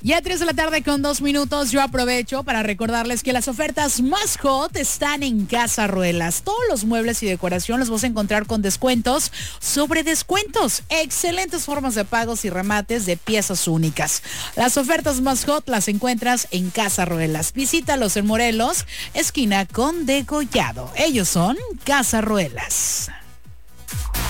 Ya 3 de la tarde con 2 minutos, yo aprovecho para recordarles que las ofertas más hot están en Casa Ruelas. Todos los muebles y decoración los vas a encontrar con descuentos sobre descuentos. Excelentes formas de pagos y remates de piezas únicas. Las ofertas más hot las encuentras en Casa Ruelas. Visítalos en Morelos, esquina con Degollado. Ellos son Casa Ruelas.